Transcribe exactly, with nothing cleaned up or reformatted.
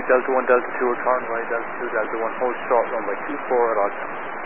Delta one, Delta two, return right, Delta two, Delta one, hold short runway two four at Ogden.